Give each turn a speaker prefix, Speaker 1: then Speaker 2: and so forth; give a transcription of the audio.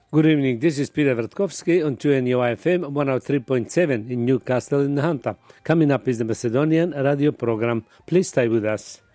Speaker 1: Good evening, this is Peter Vertkovsky on 2NUI-FM 103.7 in Newcastle in Hunter. Coming up is the Macedonian radio program. Please stay with us.